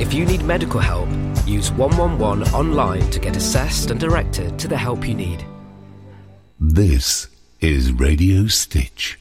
If you need medical help, use 111 online to get assessed and directed to the help you need. This is Radio Stitch.